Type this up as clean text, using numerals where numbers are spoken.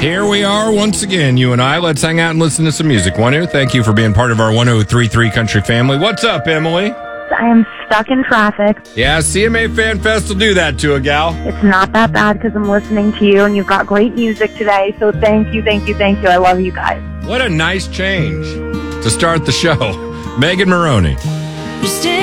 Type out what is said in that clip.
Here we are once again, you and I. Let's hang out and listen to some music. Wanu, thank you for being part of our 103.3 Country family. What's up, Emily? I am stuck in traffic. Yeah, CMA Fan Fest will do that to a gal. It's not that bad because I'm listening to you, and you've got great music today. So thank you. I love you guys. What a nice change to start the show. Megan Maroney.